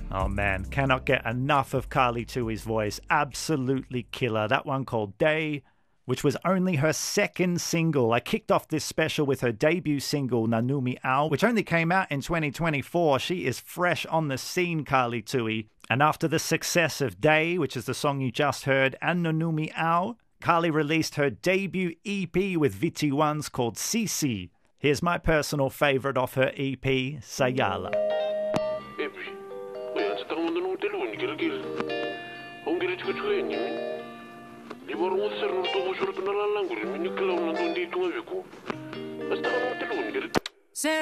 Oh man, cannot get enough of Carly Tui's voice. Absolutely killer. That one called Day, which was only her second single. I kicked off this special with her debut single, Nanumi Ao, which only came out in 2024. She is fresh on the scene, Carly Tui. And after the success of Day, which is the song you just heard, and Nanumi Ao, Carly released her debut EP with VT1s called Sisi. Here's my personal favorite off her EP, Sayala.